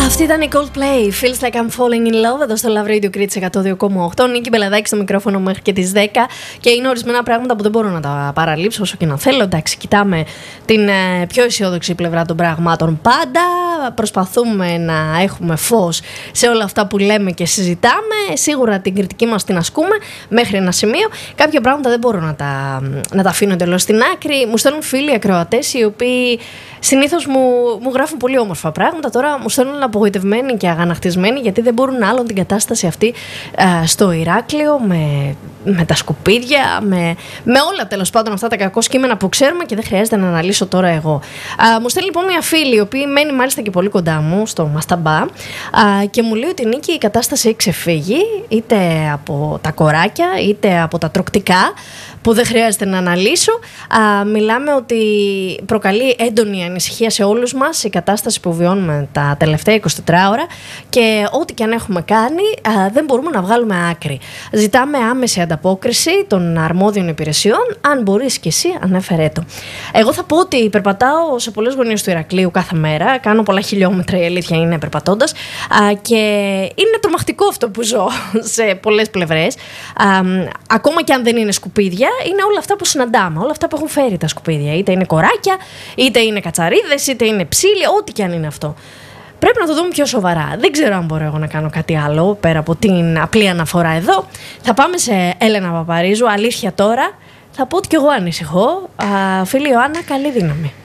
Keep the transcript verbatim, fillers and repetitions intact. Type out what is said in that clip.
Αυτή ήταν η Coldplay, Feels Like I'm Falling in Love, εδώ στο Love Radio Κρήτης εκατό δύο κόμμα οκτώ. Νίκη Μπελαδάκη στο μικρόφωνο μέχρι και τις δέκα. Και είναι ορισμένα πράγματα που δεν μπορώ να τα παραλείψω όσο και να θέλω. Εντάξει, κοιτάμε την ε, πιο αισιόδοξη πλευρά των πραγμάτων πάντα. Προσπαθούμε να έχουμε φως σε όλα αυτά που λέμε και συζητάμε. Σίγουρα την κριτική μας την ασκούμε μέχρι ένα σημείο. Κάποια πράγματα δεν μπορώ να τα, να τα αφήνω εντελώς στην άκρη. Μου στέλνουν φίλοι ακροατές οι οποίοι συνήθως μου, μου γράφουν πολύ όμορφα πράγματα. Τώρα μου στέλνουν απογοητευμένοι και αγανακτισμένοι γιατί δεν μπορούν άλλον την κατάσταση αυτή α, στο Ηράκλειο με, με τα σκουπίδια, με, με όλα τέλος πάντων αυτά τα κακό κείμενα που ξέρουμε και δεν χρειάζεται να αναλύσω τώρα εγώ. Α, μου στέλνει λοιπόν μια φίλη, η οποία μένει μάλιστα και πολύ κοντά μου στο Μασταμπά, α, και μου λέει ότι Νίκη, η κατάσταση έχει ξεφύγει είτε από τα κοράκια είτε από τα τροκτικά, που δεν χρειάζεται να αναλύσω. Α, μιλάμε ότι προκαλεί έντονη ανησυχία σε όλους μας η κατάσταση που βιώνουμε τα τελευταία είκοσι τέσσερις ώρα και ό,τι και αν έχουμε κάνει α, δεν μπορούμε να βγάλουμε άκρη. Ζητάμε άμεση ανταπόκριση των αρμόδιων υπηρεσιών. Αν μπορείς και εσύ, ανέφερέ το. Εγώ θα πω ότι περπατάω σε πολλές γωνίες του Ηρακλείου κάθε μέρα. Κάνω πολλά χιλιόμετρα, η αλήθεια είναι, περπατώντας. Α, και είναι τρομακτικό αυτό που ζω σε πολλές πλευρές. Α, ακόμα και αν δεν είναι σκουπίδια, είναι όλα αυτά που συναντάμε, όλα αυτά που έχουν φέρει τα σκουπίδια. Είτε είναι κοράκια, είτε είναι κατσαρίδες, είτε είναι ψήλια, ό,τι και αν είναι αυτό. Πρέπει να το δούμε πιο σοβαρά. Δεν ξέρω αν μπορώ εγώ να κάνω κάτι άλλο πέρα από την απλή αναφορά εδώ. Θα πάμε σε Έλενα Παπαρίζου, αλήθεια τώρα. Θα πω ότι κι εγώ ανησυχώ. Α, φίλη Ιωάννα, καλή δύναμη.